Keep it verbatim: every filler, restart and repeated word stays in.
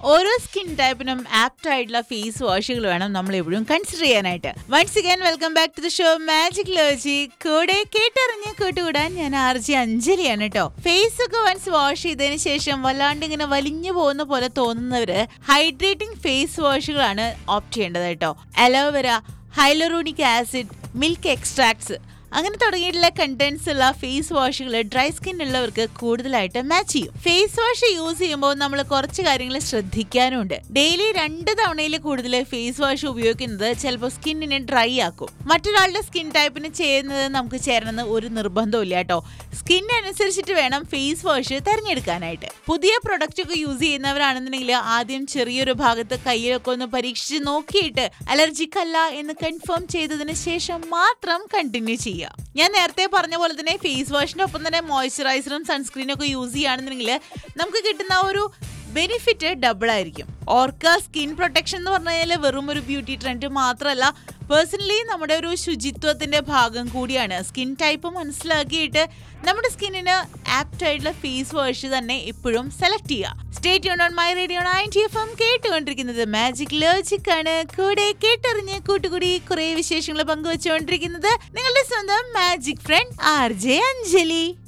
ഓരോ skin ടൈപ്പിനും apt ആയിട്ടുള്ള face വാഷുകൾ വേണം നമ്മൾ എപ്പോഴും കൺസിഡർ ചെയ്യാനായിട്ട്. Once again welcome back to the show magic ലോജി. കൂടെ കേട്ടറിഞ്ഞ് കൂട്ടുകൂടാൻ ഞാൻ ആർ ജെ അഞ്ജലിയാണ് കേട്ടോ. ഫേസ് ഒക്കെ വൺസ് വാഷ് ചെയ്തതിന് ശേഷം വല്ലാണ്ട് ഇങ്ങനെ വലിഞ്ഞു പോകുന്ന പോലെ തോന്നുന്നവര് ഹൈഡ്രേറ്റിംഗ് ഫേസ് വാഷുകളാണ് ഓപ്റ്റ് ചെയ്യേണ്ടത് കേട്ടോ. Aloe vera, hyaluronic acid, milk extracts അങ്ങനെ തുടങ്ങിയിട്ടുള്ള കണ്ടന്റ്സ് ഉള്ള ഫേസ് വാഷുകൾ ഡ്രൈ സ്കിൻ ഉള്ളവർക്ക് കൂടുതലായിട്ട് മാച്ച് ചെയ്യും. ഫേസ് വാഷ് യൂസ് ചെയ്യുമ്പോൾ നമ്മൾ കുറച്ച് കാര്യങ്ങൾ ശ്രദ്ധിക്കാനുണ്ട്. ഡെയിലി രണ്ട് തവണയിൽ കൂടുതൽ ഫേസ് വാഷ് ഉപയോഗിക്കുന്നത് ചിലപ്പോൾ സ്കിന്നിനെ ഡ്രൈ ആക്കും. മറ്റൊരാളുടെ സ്കിൻ ടൈപ്പിന് ചെയ്യുന്നത് നമുക്ക് ചേരണമെന്ന് ഒരു നിർബന്ധവും ഇല്ല കേട്ടോ. സ്കിൻ അനുസരിച്ചിട്ട് വേണം ഫേസ് വാഷ് തിരഞ്ഞെടുക്കാനായിട്ട്. പുതിയ പ്രൊഡക്റ്റ് ഒക്കെ യൂസ് ചെയ്യുന്നവരാണെന്നുണ്ടെങ്കിൽ ആദ്യം ചെറിയൊരു ഭാഗത്ത് കയ്യിലൊക്കെ ഒന്ന് പരീക്ഷിച്ച് നോക്കിയിട്ട് അലർജിക് അല്ല എന്ന് കൺഫേം ചെയ്തതിന് ശേഷം മാത്രം കണ്ടിന്യൂ ചെയ്യുക. ഞാൻ നേരത്തെ പറഞ്ഞ പോലെ തന്നെ ഫേസ് വാഷിന്റെ ഒപ്പം തന്നെ മോയ്സ്ചറൈസറും സൺസ്ക്രീനും ഒക്കെ യൂസ് ചെയ്യുകയാണെന്നുണ്ടെങ്കിൽ നമുക്ക് കിട്ടുന്ന ഒരു ബെനിഫിറ്റ് ഡബിൾ ആയിരിക്കും. ഓർക്ക സ്കിൻ പ്രൊട്ടക്ഷൻ എന്ന് പറഞ്ഞാൽ വെറും ഒരു ബ്യൂട്ടി ട്രെൻഡ് മാത്രമല്ല, പേഴ്സണലി നമ്മുടെ ഒരു ശുചിത്വത്തിന്റെ ഭാഗം കൂടിയാണ്. സ്കിൻ ടൈപ്പ് മനസ്സിലാക്കിയിട്ട് നമ്മുടെ സ്കിന്നിന് ആപ്റ്റ് ആയിട്ടുള്ള ഫേസ് വാഷ് തന്നെ എപ്പോഴും സെലക്ട് ചെയ്യുക. Stay tuned on my radio ninety F M. കേട്ടുകൊണ്ടിരിക്കുന്നത് മാജിക് ലോജിക് ആണ്. കൂടെ കേട്ടറിഞ്ഞ് കൂട്ടുകൂടി കുറെ വിശേഷങ്ങൾ പങ്കുവെച്ചുകൊണ്ടിരിക്കുന്നത് നിങ്ങളുടെ സ്വന്തം magic front R J Anjali.